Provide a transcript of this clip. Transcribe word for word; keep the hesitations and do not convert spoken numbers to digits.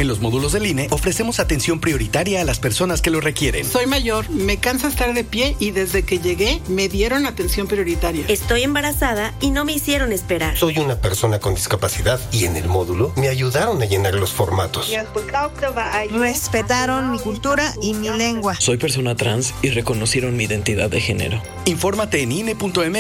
En los módulos del I N E ofrecemos atención prioritaria a las personas que lo requieren. Soy mayor, me cansa estar de pie y desde que llegué me dieron atención prioritaria. Estoy embarazada y no me hicieron esperar. Soy una persona con discapacidad y en el módulo me ayudaron a llenar los formatos. Respetaron mi cultura y mi lengua. Soy persona trans y reconocieron mi identidad de género. Infórmate en I N E punto M X.